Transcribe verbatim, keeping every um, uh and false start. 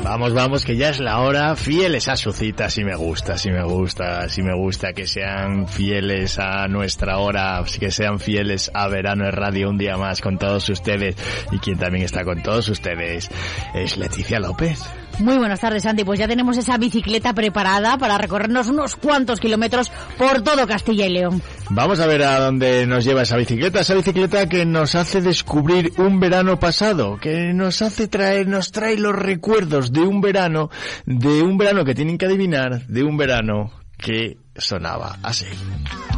Vamos, vamos, que ya es la hora. Fieles a su cita, si me gusta, si me gusta, si me gusta que sean fieles a nuestra hora, que sean fieles a Verano en Radio un día más con todos ustedes. Y quien también está con todos ustedes es Leticia López. Muy buenas tardes, Santi. Pues ya tenemos esa bicicleta preparada para recorrernos unos cuantos kilómetros por todo Castilla y León. Vamos a ver a dónde nos lleva esa bicicleta, esa bicicleta que nos hace descubrir un verano pasado, que nos hace traer, nos trae los recuerdos de un verano, de un verano que tienen que adivinar, de un verano que sonaba así.